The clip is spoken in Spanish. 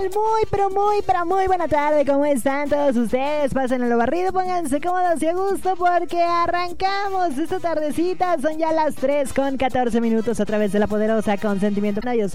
tal? Muy buena tarde. ¿Cómo están todos ustedes? Pasen a lo barrido, pónganse cómodos y a gusto porque arrancamos esta tardecita. Son ya las 3:14 a través de la poderosa Consentimiento. Yo